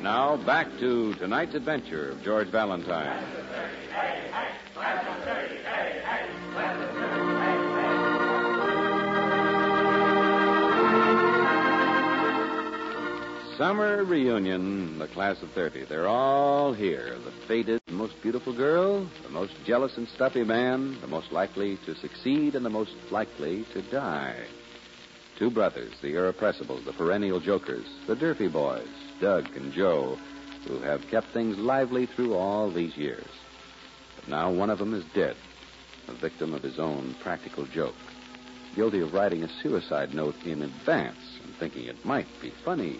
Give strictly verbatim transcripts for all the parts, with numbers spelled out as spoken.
Now, back to tonight's adventure of George Valentine. Summer reunion, the class of thirty. They're all here. The faded, most beautiful girl, the most jealous and stuffy man, the most likely to succeed and the most likely to die. Two brothers, the irrepressibles, the perennial jokers, the Durfee boys, Doug and Joe, who have kept things lively through all these years. But now one of them is dead, a victim of his own practical joke, guilty of writing a suicide note in advance and thinking it might be funny.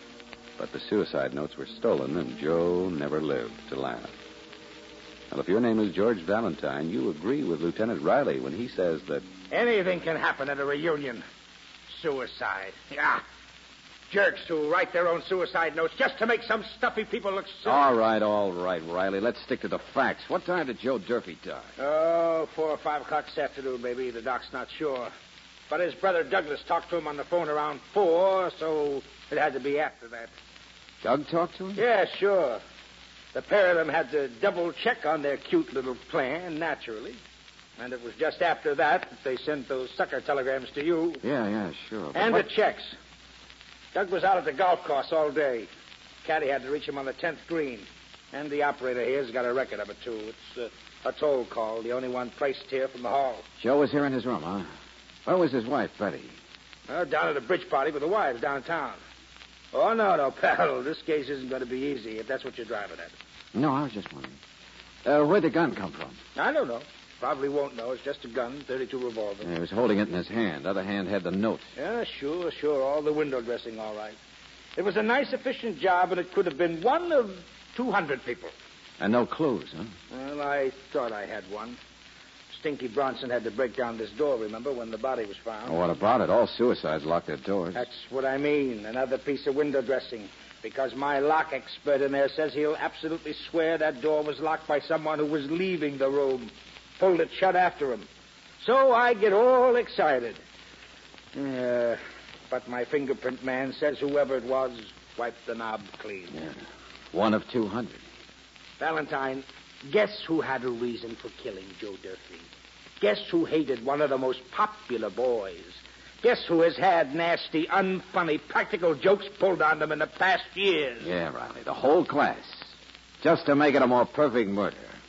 But the suicide notes were stolen, and Joe never lived to laugh. Well, if your name is George Valentine, you agree with Lieutenant Riley when he says that anything can happen at a reunion. Suicide. Yeah. Jerks who write their own suicide notes just to make some stuffy people look silly. All right, all right, Riley. Let's stick to the facts. What time did Joe Durfee die? Oh, four or five o'clock this afternoon, maybe. The doc's not sure. But his brother Douglas talked to him on the phone around four, so it had to be after that. Doug talked to him? Yeah, sure. The pair of them had to double-check on their cute little plan, naturally. And it was just after that that they sent those sucker telegrams to you. Yeah, yeah, sure. And what... the checks. Doug was out at the golf course all day. Caddy had to reach him on the tenth green. And the operator here's got a record of it, too. It's uh, a toll call, the only one placed here from the hall. Joe was here in his room, huh? Where was his wife, Betty? Uh, down at a bridge party with the wives downtown. Oh, no, no, pal. This case isn't going to be easy, if that's what you're driving at. No, I was just wondering. Uh, where'd the gun come from? I don't know. Probably won't know. It's just a gun, thirty-two revolver. Yeah, he was holding it in his hand. Other hand had the note. Yeah, sure, sure. All the window dressing, all right. It was a nice, efficient job, and it could have been one of two hundred people. And no clues, huh? Well, I thought I had one. Stinky Bronson had to break down this door, remember, when the body was found. Oh, what about it? All suicides lock their doors. That's what I mean. Another piece of window dressing. Because my lock expert in there says he'll absolutely swear that door was locked by someone who was leaving the room. Pulled it shut after him. So I get all excited. Uh, but my fingerprint man says whoever it was wiped the knob clean. Yeah. One of two hundred. Valentine, guess who had a reason for killing Joe Durfee? Guess who hated one of the most popular boys? Guess who has had nasty, unfunny, practical jokes pulled on them in the past years? Yeah, Riley, the whole class. Just to make it a more perfect murder.